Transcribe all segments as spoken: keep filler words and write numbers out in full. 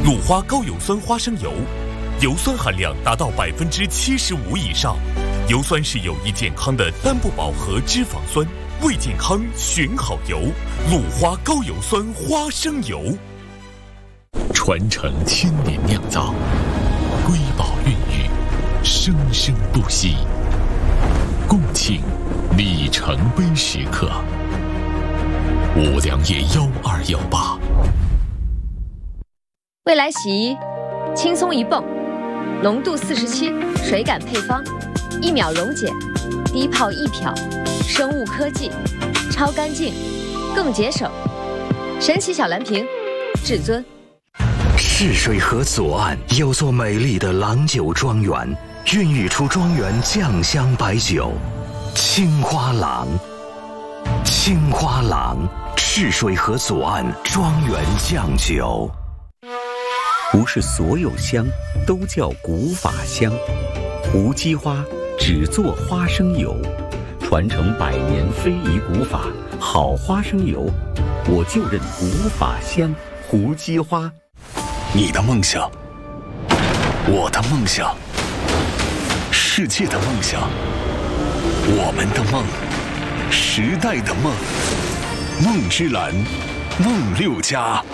鲁花高油酸花生油，油酸含量达到百分之七十五以上。油酸是有益健康的单不饱和脂肪酸，为健康选好油。鲁花高油酸花生油，传承千年酿造，瑰宝孕育，生生不息。共庆里程碑时刻。五粮液幺二幺八。 未来洗衣，轻松一泵，浓度四十七，水感配方，一秒溶解，低泡一漂，生物科技，超干净，更节省。神奇小蓝瓶，至尊。 泗水河左岸有座美丽的郎酒庄园，孕育出庄园酱香白酒，青花郎。青花郎，泗水河左岸庄园酱酒。 不是所有香都叫古法香，无机花只做花生油，传承百年非遗古法，好花生油，我就认古法香，胡姬花。 你的梦想，我的梦想，世界的梦想，我们的梦，时代的梦，梦之蓝，梦六家。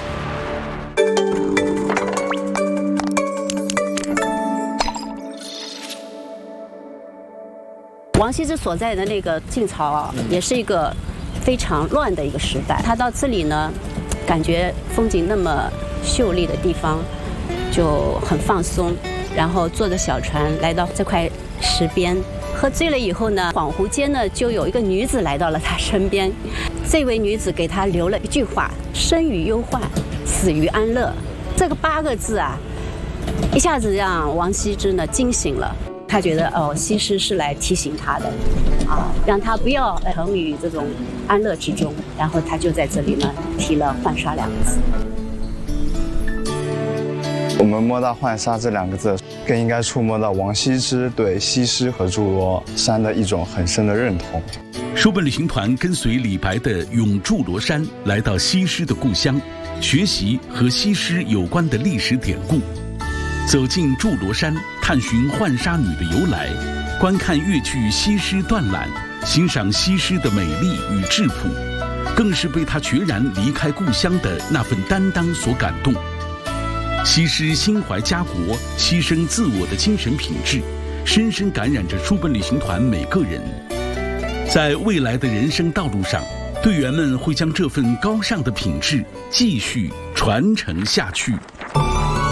王羲之所在的那个晋朝啊，也是一个非常乱的一个时代。他到这里呢，感觉风景那么秀丽的地方，就很放松，然后坐着小船来到这块石边，喝醉了以后呢，恍惚间呢，就有一个女子来到了他身边。这位女子给他留了一句话：“生于忧患，死于安乐。”这个八个字啊，一下子让王羲之呢惊醒了。他觉得哦，西施是来提醒他的，啊，让他不要沉于这种安乐之中。然后他就在这里呢提了“浣纱”两个字。 我们摸到“浣纱”这两个字，更应该触摸到王羲之对西施和祝罗山的一种很深的认同。 书本旅行团跟随李白的《咏祝罗山》来到西施的故乡，学习和西施有关的历史典故。走进祝罗山，探寻浣纱女的由来，观看越剧《西施断缆》，欣赏西施的美丽与质朴，更是被她决然离开故乡的那份担当所感动。西施心怀家国、牺牲自我的精神品质，深深感染着书本旅行团每个人。在未来的人生道路上，队员们会将这份高尚的品质继续传承下去。